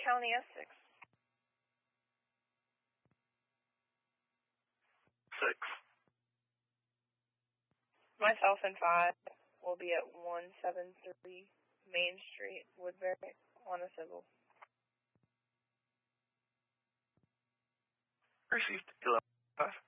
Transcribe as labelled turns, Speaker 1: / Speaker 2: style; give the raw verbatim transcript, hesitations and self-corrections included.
Speaker 1: County, Essex.
Speaker 2: Six.
Speaker 1: Myself and five will be at one seventy-three Main Street, Woodbury, on a civil.
Speaker 2: Received eleven five.